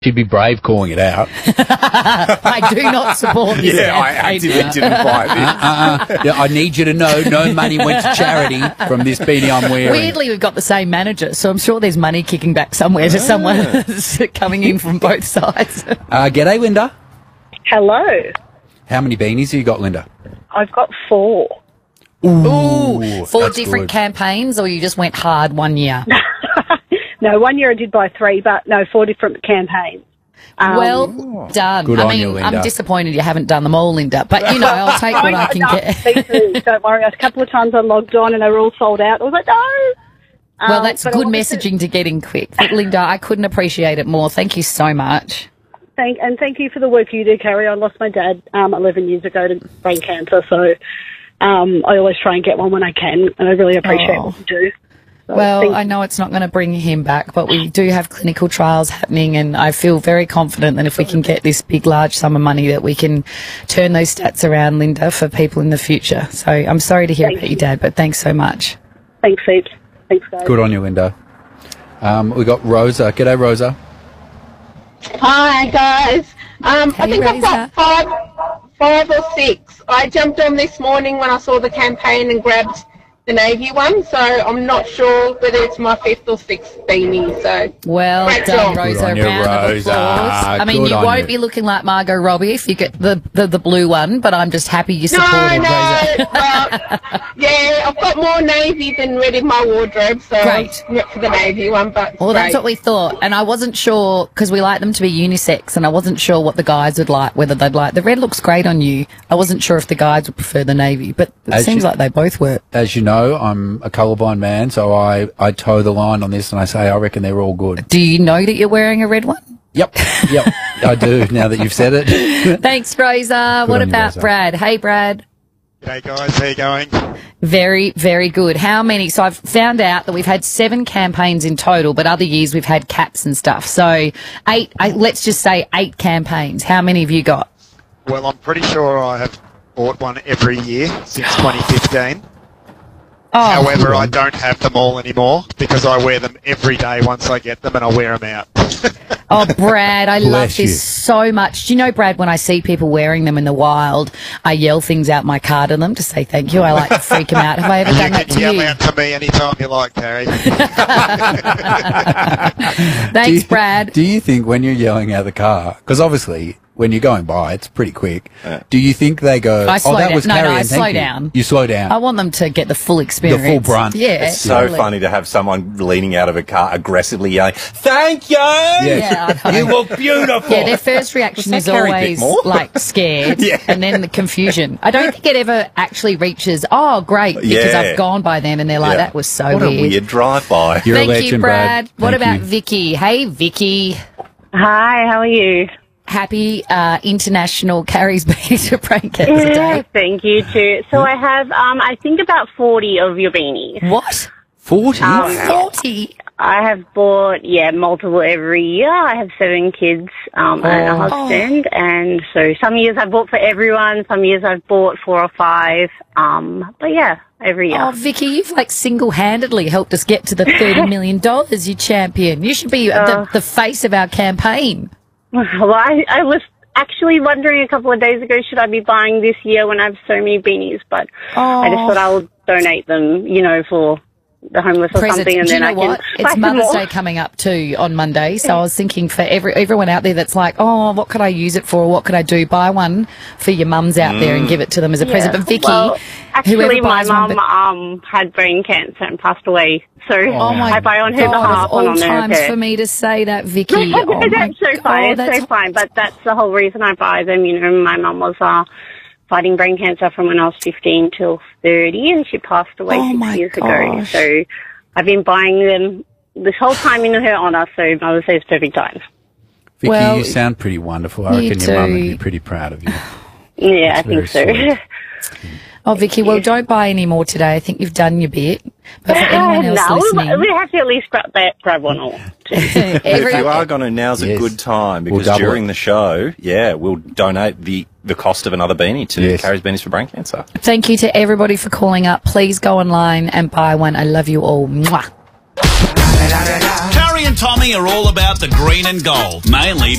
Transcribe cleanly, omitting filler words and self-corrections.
She'd be brave calling it out. I do not support this. Yeah, I actively didn't buy this. Yeah, I need you to know no money went to charity from this beanie I'm wearing. Weirdly, we've got the same manager, so I'm sure there's money kicking back somewhere to someone coming in from both sides. G'day, Linda. Hello. How many beanies have you got, Linda? I've got 4. Ooh, 4 that's different good. campaigns, or you just went hard one year? No, 1 year I did buy 3, but no, 4 different campaigns. Well done. Good I on mean, you, Linda. I'm disappointed you haven't done them all, Linda. But, you know, I'll take what I can get. Me too, don't worry. A couple of times I logged on and they were all sold out. I was like, no. Well, that's but I good wanted messaging to get in quick. But, Linda, I couldn't appreciate it more. Thank you so much. Thank you for the work you do, Carrie. I lost my dad 11 years ago to brain cancer, so I always try and get one when I can, and I really appreciate what you do. So Well, I know it's not going to bring him back, but we do have clinical trials happening, and I feel very confident that if we can get this big, large sum of money, that we can turn those stats around, Linda, for people in the future. So I'm sorry to hear about your dad, but thanks so much. Thanks, heaps. Thanks, guys. Good on you, Linda. We got Rosa. G'day, Rosa. Hi guys. I Hey, think I've Rosa. got 5 or 6. I jumped on this morning when I saw the campaign and grabbed the navy one, so I'm not sure whether it's my 5th or 6th beanie. So Well Great done, job. Rosa. Good on you, Round of Rosa. applause. I mean, Good you on won't you. be looking like Margot Robbie if you get the blue one, but I'm just happy you no, supported Rosa. yeah, I've got more navy than red in my wardrobe, so Great. I went for the navy one. But Well, that's great. what we thought, and I wasn't sure because we like them to be unisex, and I wasn't sure what the guys would like, whether they'd like the red looks great on you. I wasn't sure if the guys would prefer the navy, but it As seems you- like they both work. As you know, I'm a colourblind man, so I toe the line on this and I say I reckon they're all good. Do you know that you're wearing a red one? Yep, I do, now that you've said it. Thanks, Rosa. What on you, about Rosa. Brad? Hey, Brad. Hey guys, how you going? Very, very good. How many? So I've found out that we've had 7 campaigns in total, but other years we've had caps and stuff. So let's just say 8 campaigns. How many have you got? Well, I'm pretty sure I have bought one every year since 2015. Oh, However, I don't have them all anymore because I wear them every day once I get them and I wear them out. oh, Brad, I love Bless you. this so much. Do you know, Brad, when I see people wearing them in the wild, I yell things out my car to them to say thank you. I like to freak them out. Have I ever You done that can to yell you? out to me anytime you like, Carrie. Thanks, Brad. Do you think when you're yelling out of the car, because obviously when you're going by, it's pretty quick, do you think they go, I slow that down. was No, Carrie, I and thank slow you." down. You slow down. I want them to get the full experience. full brunt. Yeah. It's so totally. funny to have someone leaning out of a car aggressively yelling, "Thank you! Yeah, I know. You look beautiful!" Yeah, their first reaction Was is that Carrie always Bickmore? like scared, Yeah. and then the confusion. I don't think it ever actually reaches, oh, great, because Yeah. I've gone by then, and they're like, Yeah. that was so What weird. a weird drive-by. You're Thank a legend, you, Brad. What Thank about you. Vicky? Hey, Vicky. Hi, how are you? Happy International Carrie's Been to Brain Cancer Day. Thank you too. So I have, I think about 40 of your beanies. What? 40? 40? I have bought, multiple every year. I have 7 kids and a husband, and so some years I've bought for everyone, some years I've bought 4 or 5, but yeah, every year. Oh, Vicky, you've like single-handedly helped us get to the $30 million, you champion. You should be the face of our campaign. Well, I was actually wondering a couple of days ago, should I be buying this year when I have so many beanies, but I just thought I'll donate them, for the homeless or something, and Do you then know I can what? buy It's some Mother's more. Day coming up too on Monday, so I was thinking for everyone out there that's like, oh, what could I use it for? What could I do? Buy one for your mums out there and give it to them as a present. But Vicky, Well, actually, whoever my buys one, mum had brain cancer and passed away, so oh my I buy on her God, behalf of all and on her times behalf. for me to say that, Vicky. Oh my That's so God, fine. It's that's so fine. But that's the whole reason I buy them. My mum was fighting brain cancer from when I was 15 till 30, and she passed away Oh 6 my years ago. gosh. So I've been buying them this whole time in her honour. So Mother's Day is perfect time. Vicky, Well, you sound pretty wonderful. I you reckon your mum would do. be pretty proud of you. Yeah, I very think so. sweet. Oh, Vicky, well, don't buy any more today. I think you've done your bit. But for anyone else no, listening, we have to at least grab one or two. If you are going to, now's a Yes. good time We'll because double during it. the show, we'll donate the cost of another beanie to Yes. Carrie's Beanies for Brain Cancer. thank you to everybody for calling up. Please go online and buy one. I love you all. Mwah. Carrie and Tommy are all about the green and gold, mainly